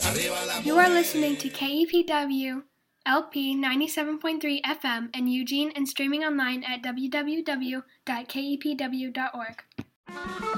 You are listening to KEPW LP 97.3 FM in Eugene and streaming online at www.kepw.org.